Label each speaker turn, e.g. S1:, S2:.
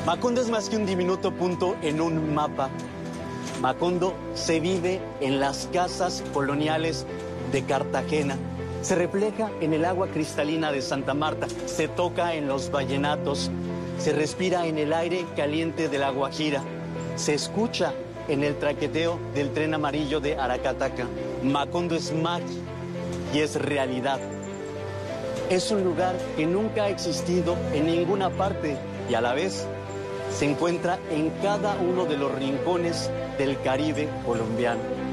S1: Macondo es más que un diminuto punto en un mapa. Macondo se vive en las casas coloniales de Cartagena. Se refleja en el agua cristalina de Santa Marta. Se toca en los vallenatos. Se respira en el aire caliente de La Guajira. Se escucha en el traqueteo del tren amarillo de Aracataca. Macondo es magia y es realidad. Es un lugar que nunca ha existido en ninguna parte y a la vez se encuentra en cada uno de los rincones del Caribe colombiano.